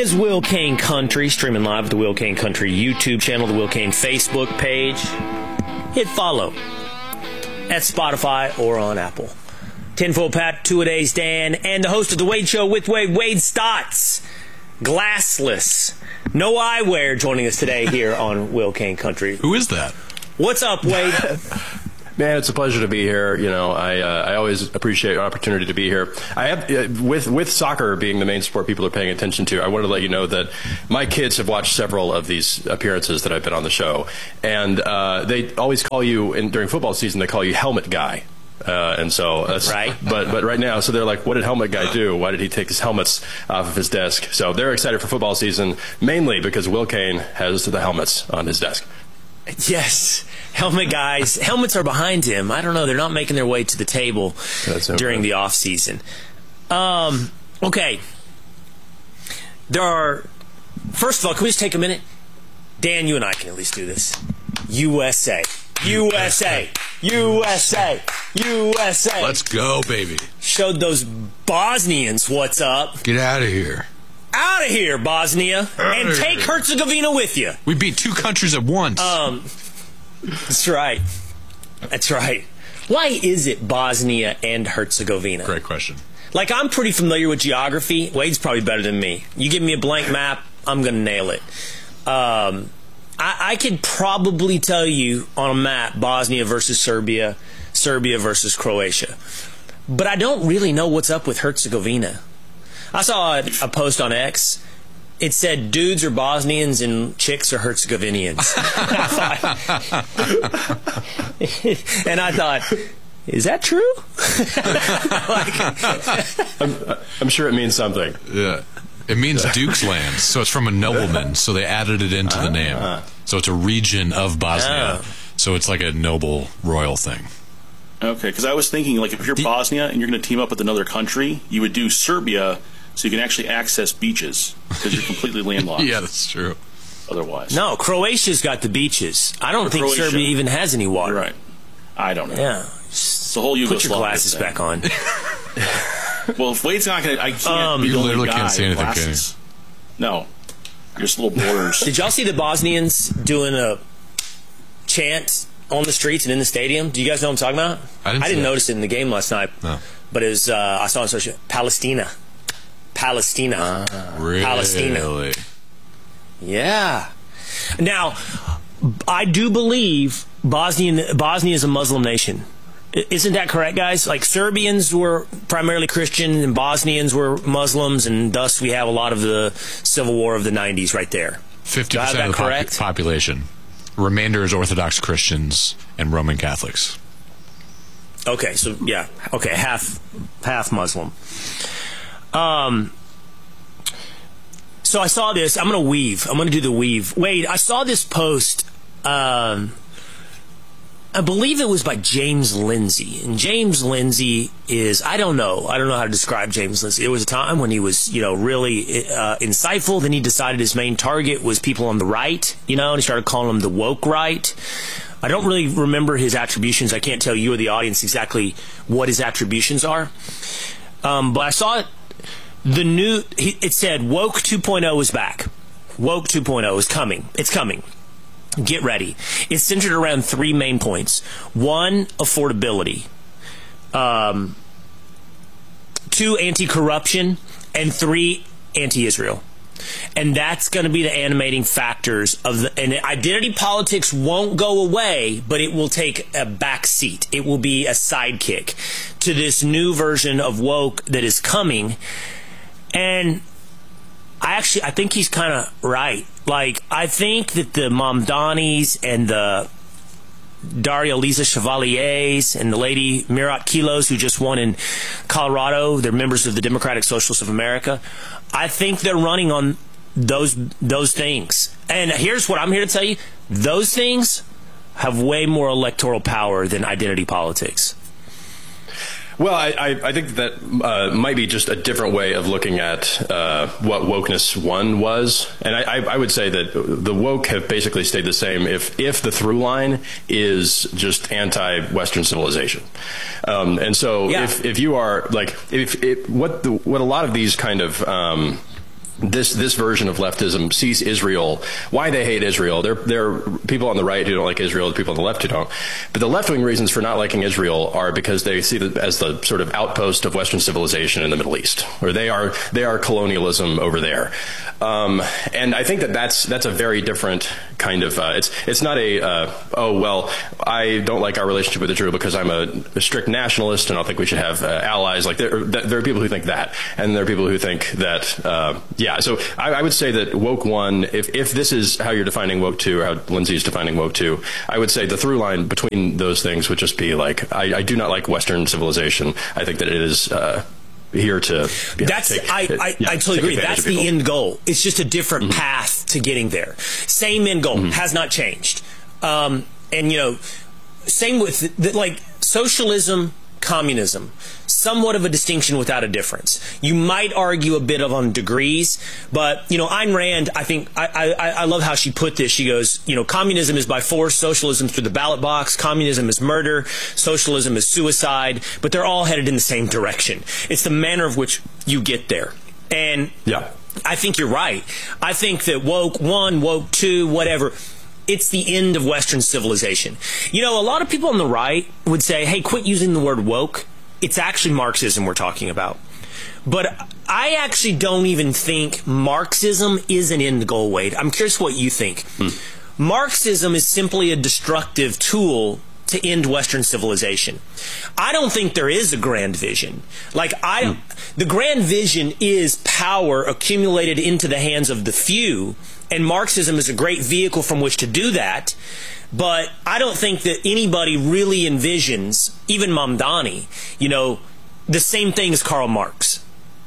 is Will Kane Country, streaming live at the Will Kane Country YouTube channel, the Will Kane Facebook page. Hit follow at Spotify or on Apple. Tinfoil Pat, Two-A-Days Dan, and the host of The Wade Show with Wade, Wade Stotts. Glassless, no eyewear, joining us today here on Will Kane Country. Who is that? What's up, Wade? Man, it's a pleasure to be here. You know, I always appreciate an opportunity to be here. I have with soccer being the main sport people are paying attention to. I wanted to let you know that my kids have watched several of these appearances that I've been on the show, and they always call you during football season. They call you Helmet Guy. And so that's right. But right now, so they're like, what did Helmet Guy do? Why did he take his helmets off of his desk? So they're excited for football season, mainly because Will Kane has the helmets on his desk. Yes. Helmet guys. Helmets are behind him. I don't know. They're not making their way to the table during the off season. Okay. First of all, can we just take a minute? Dan, you and I can at least do this. USA. USA. USA. USA. Let's go, baby. Showed those Bosnians what's up. Get out of here. Out of here, Bosnia. And take Herzegovina with you. We beat two countries at once. That's right. That's right. Why is it Bosnia and Herzegovina? Great question. Like, I'm pretty familiar with geography. Wade's probably better than me. You give me a blank map, I'm going to nail it. I could probably tell you on a map Bosnia versus Serbia, Serbia versus Croatia. But I don't really know what's up with Herzegovina. I saw a post on X. It said dudes are Bosnians and chicks are Herzegovinians. And I thought, is that true? I'm sure it means something. Yeah. It means Duke's land, so it's from a nobleman, so they added it into the name. So it's a region of Bosnia, so it's like a noble royal thing. Okay, because I was thinking, like, if you're Bosnia and you're going to team up with another country, you would do Serbia so you can actually access beaches, because you're completely landlocked. Yeah, that's true. Otherwise. No, Croatia's got the beaches. I don't think Croatia. Serbia even has any water. You're right. I don't know. Yeah. It's the whole Yugoslavia Put your glasses thing. back on. Well, if Wade's not going to... I can't be you the only literally guy can't see with anything, can you? glasses. No. Just little borders. Did y'all see the Bosnians doing a chant on the streets and in the stadium? Do you guys know what I'm talking about? I didn't notice it in the game last night. No. But it was, I saw it on social Palestina. Really? Palestina. Yeah. Now, I do believe Bosnia is a Muslim nation. Isn't that correct, guys? Like, Serbians were primarily Christian and Bosnians were Muslims, and thus we have a lot of the civil war of the 90s right there. 50% of the population. Remainder is Orthodox Christians and Roman Catholics. Okay, so yeah, okay, half Muslim. So I saw this. I'm going to do the weave. Wade, I saw this post. I believe it was by James Lindsay. And James Lindsay is, I don't know how to describe James Lindsay. There was a time when he was, really insightful. Then he decided his main target was people on the right, and he started calling them the woke right. I don't really remember his attributions. I can't tell you or the audience exactly what his attributions are. But I saw it. It said Woke 2.0 is back. Woke 2.0 is coming. It's coming. Get ready. It's centered around three main points. One, affordability. 2, anti-corruption. And 3, anti-Israel. And that's going to be the animating factors and identity politics won't go away, but it will take a back seat. It will be a sidekick to this new version of woke that is coming. And I think he's kind of right. Like, I think that the Mamdanis and the Daria Lisa Chevaliers and the lady Mirat Kilos, who just won in Colorado, they're members of the Democratic Socialists of America. I think they're running on those things. And here's what I'm here to tell you. Those things have way more electoral power than identity politics. Well, I think that might be just a different way of looking at what Wokeness 1 was. And I would say that the woke have basically stayed the same if the through line is just anti-Western civilization. And so if you are like, what a lot of these kind of this version of leftism sees Israel, why they hate Israel. There are people on the right who don't like Israel, the people on the left who don't. But the left-wing reasons for not liking Israel are because they see it as the sort of outpost of Western civilization in the Middle East, or they are colonialism over there. And I think that's a very different kind of, it's not I don't like our relationship with Israel because I'm a strict nationalist and I don't think we should have allies. Like there are people who think that, and there are people who think that, so I would say that woke one, if this is how you're defining woke two, or how Lindsay's defining woke two, I would say the through line between those things would just be like, I do not like Western civilization. I think that it is here to. I totally agree. That's the end goal. It's just a different path to getting there. Same end goal has not changed. And same with like socialism, communism, somewhat of a distinction without a difference. You might argue a bit of on degrees, but Ayn Rand, I think I love how she put this. She goes, communism is by force, socialism through the ballot box, communism is murder, socialism is suicide, but they're all headed in the same direction. It's the manner of which you get there. And I think you're right. I think that woke one, woke two, whatever, it's the end of Western civilization. A lot of people on the right would say, hey, quit using the word woke. It's actually Marxism we're talking about. But I actually don't even think Marxism is an end goal, Wade. I'm curious what you think. Marxism is simply a destructive tool to end Western civilization. I don't think there is a grand vision. The grand vision is power accumulated into the hands of the few, and Marxism is a great vehicle from which to do that. But I don't think that anybody really envisions, even Mamdani, the same thing as Karl Marx.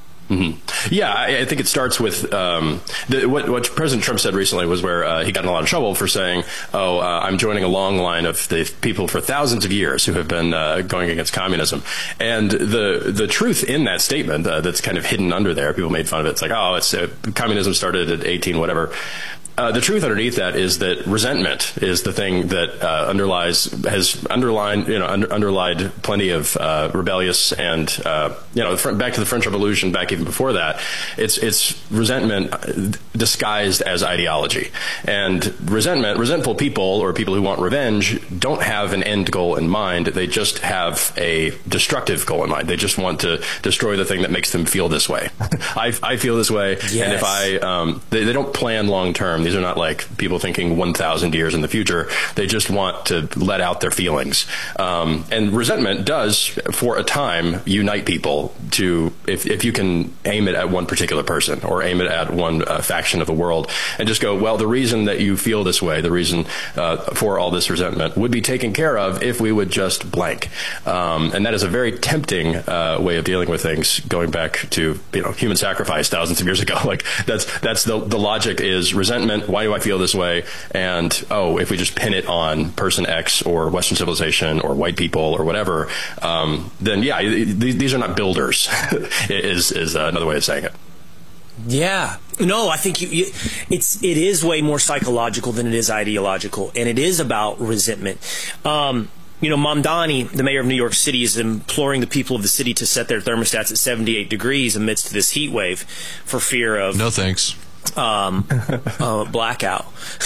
Yeah, I think it starts with what President Trump said recently was where he got in a lot of trouble for saying, I'm joining a long line of the people for thousands of years who have been going against communism. And the truth in that statement that's kind of hidden under there, people made fun of it. It's like, communism started at 18, whatever. The truth underneath that is that resentment is the thing that has underlied plenty of rebellious and back to the French Revolution, back even before that. It's resentment disguised as ideology, and resentful people or people who want revenge don't have an end goal in mind. They just have a destructive goal in mind. They just want to destroy the thing that makes them feel this way. I feel this way, yes. And if they don't plan long term. These are not like people thinking 1,000 years in the future. They just want to let out their feelings. And resentment does, for a time, unite people to, if you can aim it at one particular person or aim it at one faction of the world and just go, well, the reason that you feel this way, the reason for all this resentment would be taken care of if we would just blank. And that is a very tempting way of dealing with things, going back to human sacrifice thousands of years ago. Like that's the logic is resentment. Why do I feel this way? And if we just pin it on person X or Western civilization or white people or whatever, then these are not builders. is another way of saying it. Yeah. No, I think it is way more psychological than it is ideological, and it is about resentment. Mamdani, the mayor of New York City, is imploring the people of the city to set their thermostats at 78 degrees amidst this heat wave for fear of... No thanks. Blackout.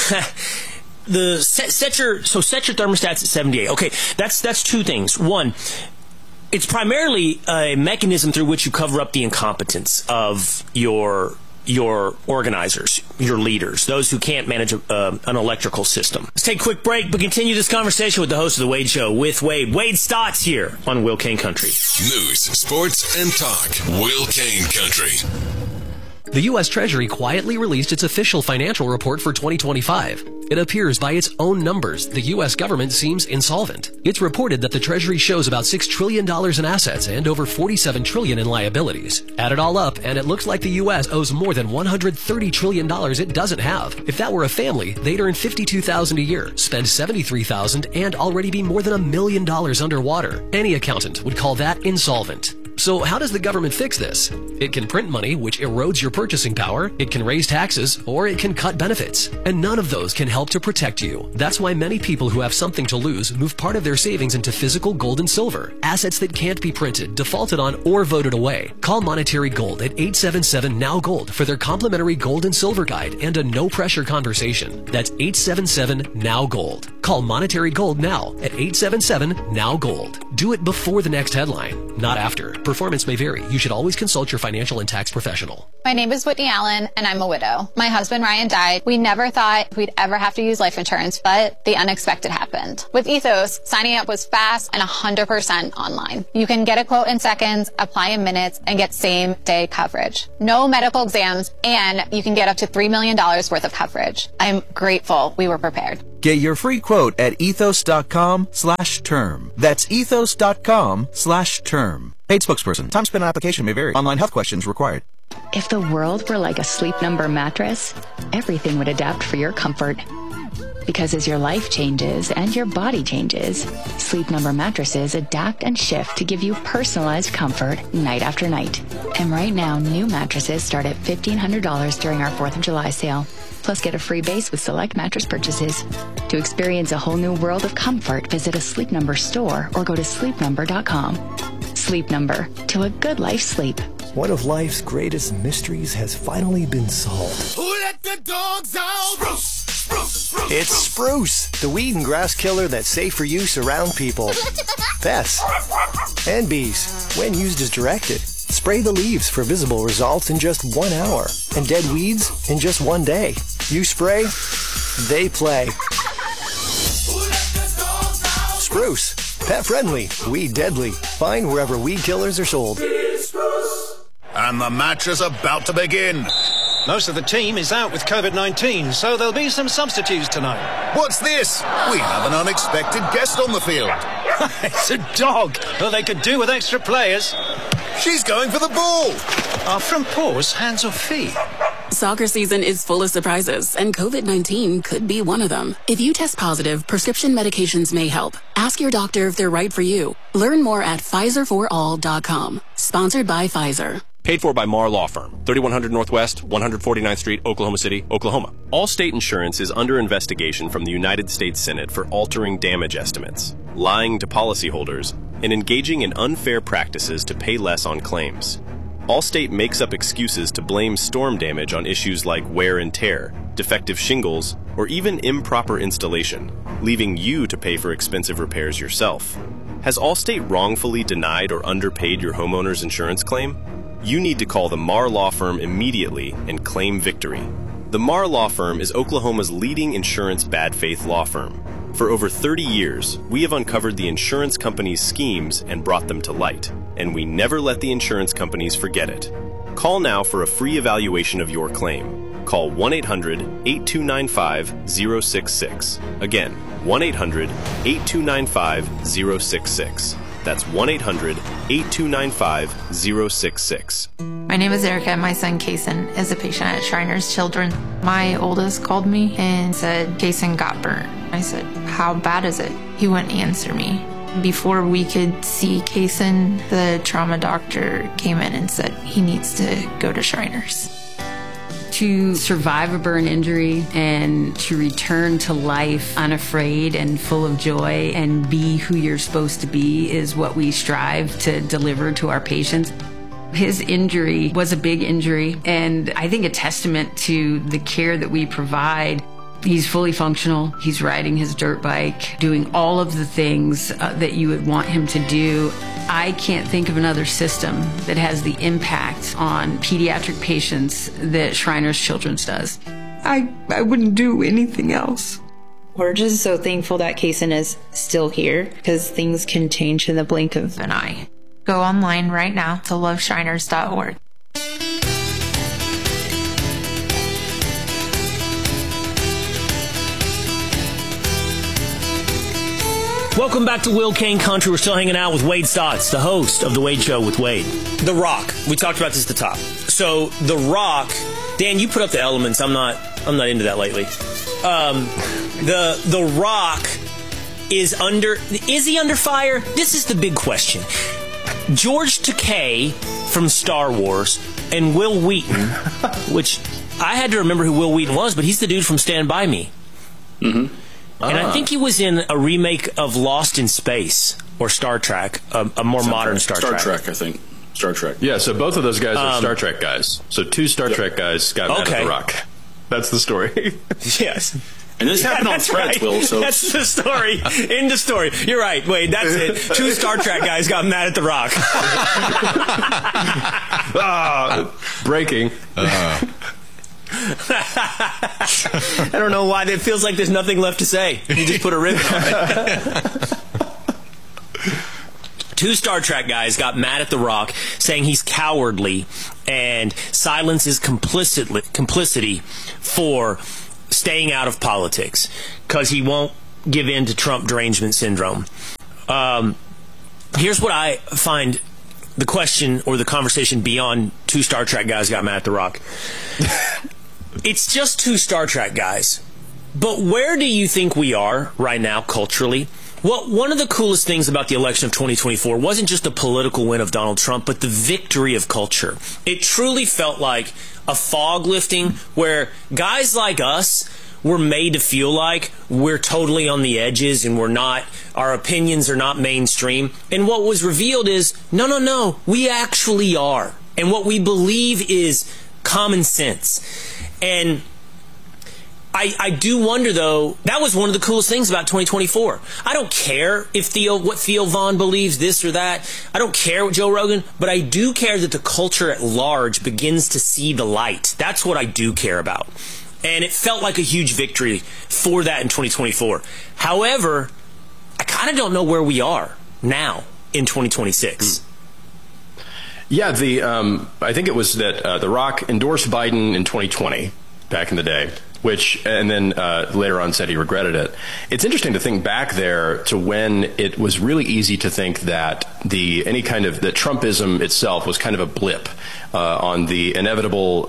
Set your thermostats at 78. Okay, that's two things. One, it's primarily a mechanism through which you cover up the incompetence of your organizers, your leaders, those who can't manage an electrical system. Let's take a quick break, but continue this conversation with the host of The Wade Show, with Wade. Wade Stotts here on Will Kane Country. News, sports, and talk. Will Kane Country. The U.S. Treasury quietly released its official financial report for 2025. It appears by its own numbers the U.S. government seems insolvent. It's reported that the Treasury shows about $6 trillion in assets and over $47 trillion in liabilities. Add it all up, and it looks like the U.S. owes more than $130 trillion it doesn't have. If that were a family, they'd earn $52,000 a year, spend $73,000, and already be more than $1 million underwater. Any accountant would call that insolvent. So how does the government fix this? It can print money, which erodes your purchasing power, it can raise taxes, or it can cut benefits. And none of those can help to protect you. That's why many people who have something to lose move part of their savings into physical gold and silver, assets that can't be printed, defaulted on, or voted away. Call Monetary Gold at 877-NOW-GOLD for their complimentary gold and silver guide and a no-pressure conversation. That's 877-NOW-GOLD. Call Monetary Gold now at 877-NOW-GOLD. Do it before the next headline, not after. Performance may vary. You should always consult your financial and tax professional. My name is Whitney Allen, and I'm a widow. My husband, Ryan, died. We never thought we'd ever have to use life insurance, but the unexpected happened. With Ethos, signing up was fast and 100% online. You can get a quote in seconds, apply in minutes, and get same-day coverage. No medical exams, and you can get up to $3 million worth of coverage. I'm grateful we were prepared. Get your free quote at ethos.com/term. That's ethos.com/term. Paid spokesperson. Time spent on application may vary. Online health questions required. If the world were like a Sleep Number mattress, everything would adapt for your comfort. Because as your life changes and your body changes, Sleep Number mattresses adapt and shift to give you personalized comfort night after night. And right now, new mattresses start at $1,500 during our 4th of July sale. Plus, get a free base with select mattress purchases. To experience a whole new world of comfort, visit a Sleep Number store or go to sleepnumber.com. Sleep Number. To a good life sleep. One of life's greatest mysteries has finally been solved. Who let the dogs out? Spruce, spruce, spruce. It's Spruce, the weed and grass killer that's safe for use around people, pets, and bees, when used as directed. Spray the leaves for visible results in just 1 hour, and dead weeds in just 1 day. You spray, they play. Spruce, pet friendly, weed deadly. Find wherever weed killers are sold. And the match is about to begin. Most of the team is out with COVID-19, so there'll be some substitutes tonight. What's this? We have an unexpected guest on the field. It's a dog. Well, they could do with extra players. She's going for the ball. Are front paws hands or feet? Soccer season is full of surprises, and COVID-19 could be one of them. If you test positive, prescription medications may help. Ask your doctor if they're right for you. Learn more at PfizerForAll.com. Sponsored by Pfizer. Paid for by Marr Law Firm, 3100 Northwest, 149th Street, Oklahoma City, Oklahoma. Allstate Insurance is under investigation from the United States Senate for altering damage estimates, lying to policyholders, and engaging in unfair practices to pay less on claims. Allstate makes up excuses to blame storm damage on issues like wear and tear, defective shingles, or even improper installation, leaving you to pay for expensive repairs yourself. Has Allstate wrongfully denied or underpaid your homeowner's insurance claim? You need to call the Marr Law Firm immediately and claim victory. The Marr Law Firm is Oklahoma's leading insurance bad faith law firm. For over 30 years, we have uncovered the insurance companies' schemes and brought them to light, and we never let the insurance companies forget it. Call now for a free evaluation of your claim. Call 1-800-8295-066. Again, 1-800-8295-066. That's 1-800-8295-066. My name is Erica, and my son Kason is a patient at Shriners Children. My oldest called me and said Kason got burnt. I said, how bad is it? He wouldn't answer me. Before we could see Kason, the trauma doctor came in and said he needs to go to Shriners. To survive a burn injury and to return to life unafraid and full of joy and be who you're supposed to be is what we strive to deliver to our patients. His injury was a big injury, and I think a testament to the care that we provide. He's fully functional. He's riding his dirt bike, doing all of the things that you would want him to do. I can't think of another system that has the impact on pediatric patients that Shriners Children's does. I wouldn't do anything else. We're just so thankful that Kason is still here, because things can change in the blink of an eye. Go online right now to loveshriners.org. Welcome back to Will Kane Country. We're still hanging out with Wade Stotts, the host of The Wade Show with Wade. The Rock. We talked about this at the top. So, The Rock, Dan, you put up the elements. I'm not into that lately. The Rock is he under fire? This is the big question. George Takei from Star Wars and Will Wheaton, which I had to remember who Will Wheaton was, but he's the dude from Stand By Me. Mm-hmm. And I think he was in a remake of Lost in Space or Star Trek, a more modern Star Trek. Star Trek, I think. Star Trek. Yeah, so both of those guys are Star Trek guys. So 2 Star Trek guys got mad at The Rock. That's the story. Yes. And this happened on Threads, right. Will. So that's the story. End of story. You're right. Wait, that's it. 2 Star Trek guys got mad at The Rock. Breaking. I don't know why. It feels like there's nothing left to say. You just put a ribbon on it. 2 Star Trek guys got mad at The Rock, saying he's cowardly and silences complicity for staying out of politics because he won't give in to Trump derangement syndrome. Here's what I find the question or the conversation beyond 2 Star Trek guys got mad at The Rock. It's just 2 Star Trek guys. But where do you think we are right now culturally? Well, one of the coolest things about the election of 2024 wasn't just the political win of Donald Trump, but the victory of culture. It truly felt like a fog lifting where guys like us were made to feel like we're totally on the edges and our opinions are not mainstream. And what was revealed is, no, we actually are. And what we believe is common sense. And I do wonder, though, that was one of the coolest things about 2024. I don't care if what Theo Vaughn believes, this or that. I don't care what Joe Rogan, but I do care that the culture at large begins to see the light. That's what I do care about. And it felt like a huge victory for that in 2024. However, I kind of don't know where we are now in 2026. Yeah, I think it was that The Rock endorsed Biden in 2020, back in the day, and then later on said he regretted it. It's interesting to think back there to when it was really easy to think that that Trumpism itself was kind of a blip on the inevitable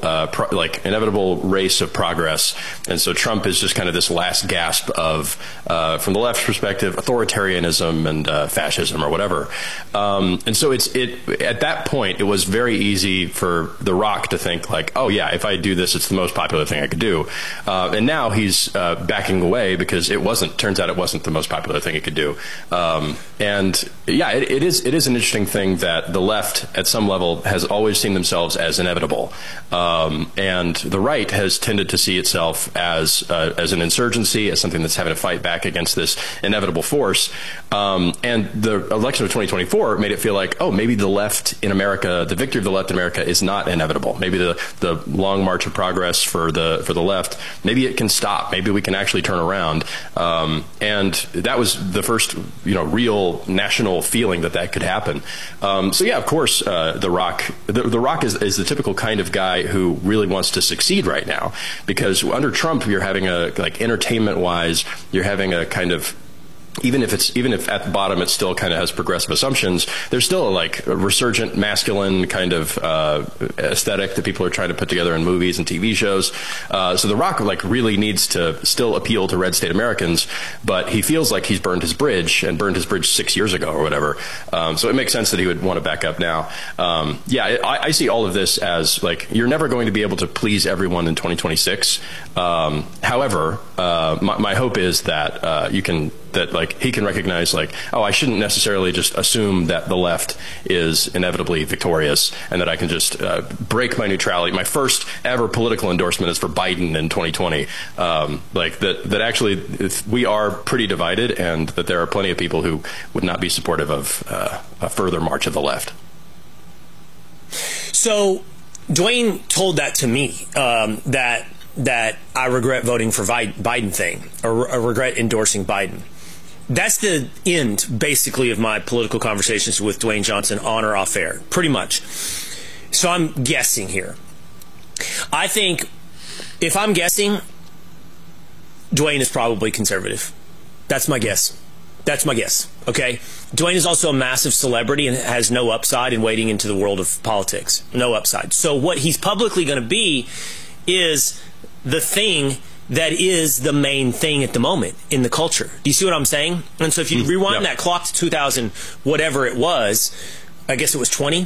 race of progress, and so Trump is just kind of this last gasp of, from the left's perspective, authoritarianism and fascism or whatever. And so at that point it was very easy for The Rock to think like, oh yeah, if I do this, it's the most popular thing I could do. And now he's backing away because turns out it wasn't the most popular thing he could do. And yeah, it is an interesting thing that the left at some level has always seen themselves as inevitable. And the right has tended to see itself as an insurgency, as something that's having to fight back against this inevitable force. And the election of 2024 made it feel like, oh, maybe the left in America, the victory of the left in America is not inevitable. Maybe the long march of progress for the left, maybe it can stop. Maybe we can actually turn around. And that was the first, real national feeling that could happen. So yeah, of course, The Rock is the typical kind of guy who really wants to succeed right now, because under Trump, you're having entertainment wise, you're having a kind of, even if at the bottom it still kind of has progressive assumptions, there's still a resurgent masculine kind of aesthetic that people are trying to put together in movies and TV shows. So The Rock really needs to still appeal to red state Americans, but he feels like he's burned his bridge 6 years ago or whatever. So it makes sense that he would want to back up now. I see all of this as you're never going to be able to please everyone in 2026. However, my hope is that he can recognize I shouldn't necessarily just assume that the left is inevitably victorious and that I can just break my neutrality. My first ever political endorsement is for Biden in 2020. That actually we are pretty divided, and that there are plenty of people who would not be supportive of a further march of the left. So Dwayne told that to me, that I regret voting for Biden thing, or I regret endorsing Biden. That's the end, basically, of my political conversations with Dwayne Johnson, on or off air, pretty much. So I'm guessing here. I think, if I'm guessing, Dwayne is probably conservative. That's my guess. Okay? Dwayne is also a massive celebrity and has no upside in wading into the world of politics. No upside. So what he's publicly going to be is the thing that is the main thing at the moment in the culture. Do you see what I'm saying? And so if you rewind that clock to 2000, whatever it was, I guess it was 20,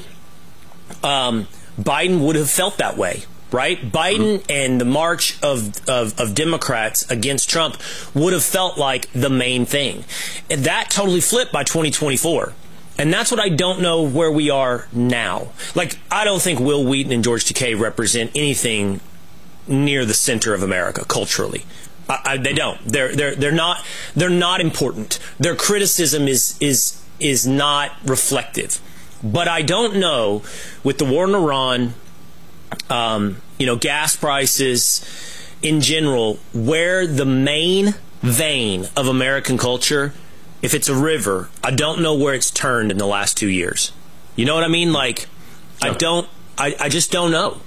Biden would have felt that way, right? Biden and the march of Democrats against Trump would have felt like the main thing. And that totally flipped by 2024. And that's what I don't know where we are now. Like, I don't think Will Wheaton and George Takei represent anything near the center of America culturally. They don't. They're not important. Their criticism is not reflective. But I don't know, with the war in Iran, gas prices in general, where the main vein of American culture, if it's a river, I don't know where it's turned in the last 2 years. You know what I mean? Like, I just don't know.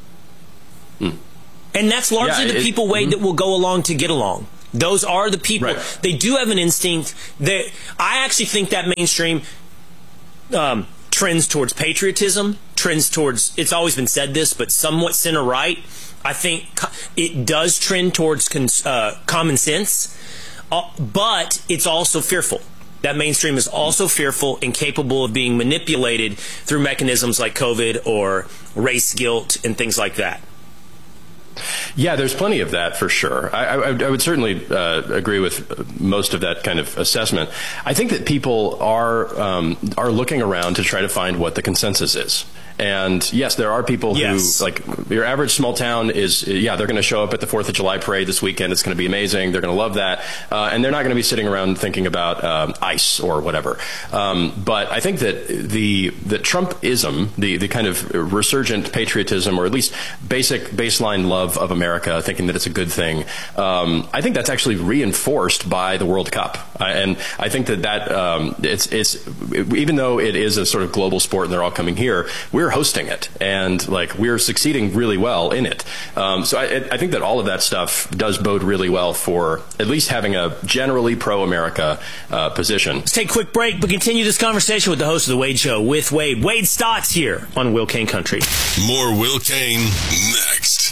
And that's largely the people, Wade, that will go along to get along. Those are the people. Right. They do have an instinct. I actually think that mainstream trends towards patriotism, trends towards, it's always been said this, but somewhat center-right. I think it does trend towards common sense, but it's also fearful. That mainstream is also fearful and capable of being manipulated through mechanisms like COVID or race guilt and things like that. Yeah, there's plenty of that for sure. I would certainly agree with most of that kind of assessment. I think that people are looking around to try to find what the consensus is. And yes, there are people who, like your average small town is, they're going to show up at the 4th of July parade this weekend. It's going to be amazing. They're going to love that. And they're not going to be sitting around thinking about ICE or whatever. But I think that the Trumpism, the kind of resurgent patriotism, or at least baseline love of America, thinking that it's a good thing, I think that's actually reinforced by the World Cup. And I think that it's even though it is a sort of global sport and they're all coming here, we're hosting it, and we're succeeding really well in it. So I think that all of that stuff does bode really well for at least having a generally pro-America position. Let's take a quick break, but continue this conversation with the host of The Wade Show, with Wade. Wade Stotts here on Will Cain Country. More Will Cain next.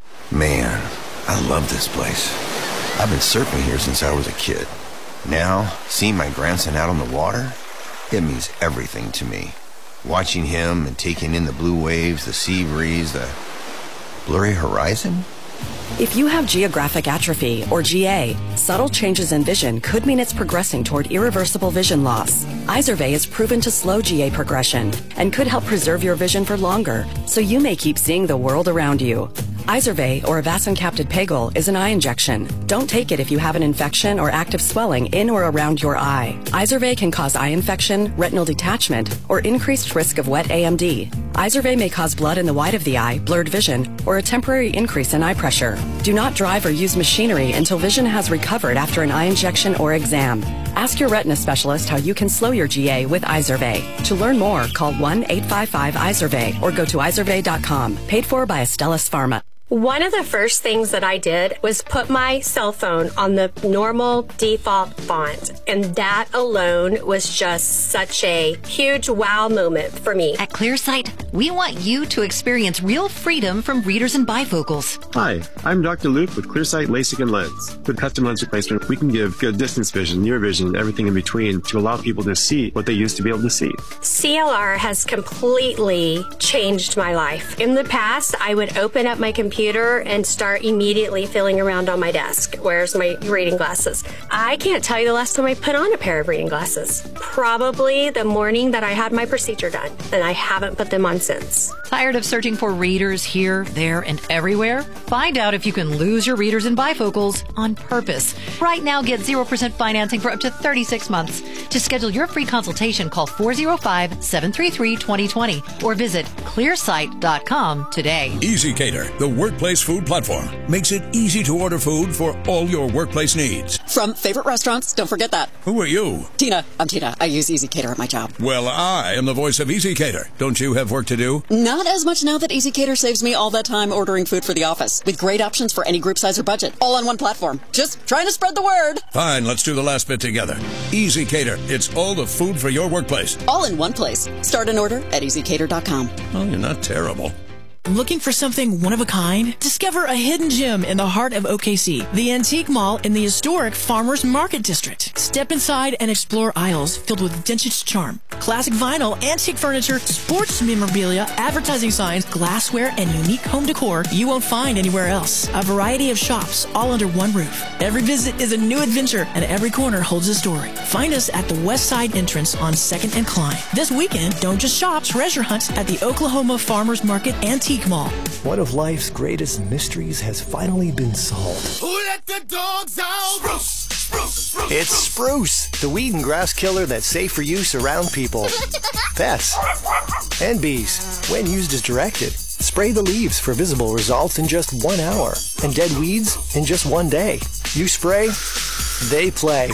Man, I love this place. I've been surfing here since I was a kid. Now, seeing my grandson out on the water, it means everything to me. Watching him and taking in the blue waves, the sea breeze, the blurry horizon. If you have geographic atrophy, or GA, subtle changes in vision could mean it's progressing toward irreversible vision loss. Izervay is proven to slow GA progression and could help preserve your vision for longer, so you may keep seeing the world around you. Izervay, or avacincaptad pegol, is an eye injection. Don't take it if you have an infection or active swelling in or around your eye. Izervay can cause eye infection, retinal detachment, or increased risk of wet AMD. Izervay may cause blood in the white of the eye, blurred vision, or a temporary increase in eye pressure. Do not drive or use machinery until vision has recovered after an eye injection or exam. Ask your retina specialist how you can slow your GA with Izervay. To learn more, call 1-855-IZERVAY or go to izervay.com. Paid for by Astellas Pharma. One of the first things that I did was put my cell phone on the normal default font, and that alone was just such a huge wow moment for me. At ClearSight, we want you to experience real freedom from readers and bifocals. Hi, I'm Dr. Luke with ClearSight LASIK and Lens. With custom lens replacement, we can give good distance vision, near vision, everything in between to allow people to see what they used to be able to see. CLR has completely changed my life. In the past, I would open up my computer and start immediately feeling around on my desk. Where's my reading glasses? I can't tell you the last time I put on a pair of reading glasses. Probably the morning that I had my procedure done, and I haven't put them on since. Tired of searching for readers here, there, and everywhere? Find out if you can lose your readers and bifocals on purpose. Right now, get 0% financing for up to 36 months. To schedule your free consultation, call 405-733-2020 or visit clearsight.com today. EasyCater, the workplace food platform, makes it easy to order food for all your workplace needs. From favorite restaurants, don't forget that. Who are you? Tina. I'm Tina. I use EasyCater at my job. Well, I am the voice of EasyCater. Don't you have work to do? Not as much now that EasyCater saves me all that time ordering food for the office, with great options for any group size or budget, all on one platform. Just trying to spread the word. Fine, let's do the last bit together. EasyCater. It's all the food for your workplace. All in one place. Start an order at EasyCater.com. Oh, you're not terrible. Looking for something one of a kind? Discover a hidden gem in the heart of OKC, the Antique Mall in the historic Farmers Market District. Step inside and explore aisles filled with vintage charm, classic vinyl, antique furniture, sports memorabilia, advertising signs, glassware, and unique home decor you won't find anywhere else. A variety of shops all under one roof. Every visit is a new adventure, and every corner holds a story. Find us at the West Side entrance on 2nd and Klein. This weekend, don't just shop, treasure hunt at the Oklahoma Farmers Market Antique Mall. One of life's greatest mysteries has finally been solved. Who let the dogs out? Spruce, spruce, spruce. It's Spruce, the weed and grass killer that's safe for use around people, pets, and bees. When used as directed, spray the leaves for visible results in just 1 hour, and dead weeds in just 1 day. You spray, they play.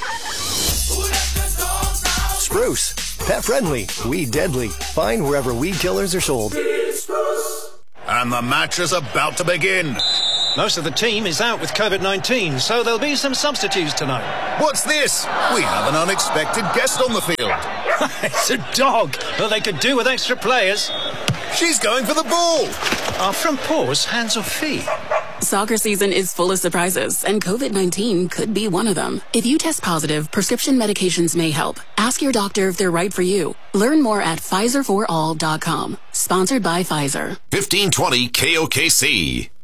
Spruce, pet friendly, weed deadly. Find wherever weed killers are sold. And the match is about to begin. Most of the team is out with COVID-19, so there'll be some substitutes tonight. What's this? We have an unexpected guest on the field. It's a dog, but they could do with extra players. She's going for the ball. Are front paws hands or feet? Soccer season is full of surprises, and COVID-19 could be one of them. If you test positive, prescription medications may help. Ask your doctor if they're right for you. Learn more at PfizerForAll.com. Sponsored by Pfizer. 1520 KOKC.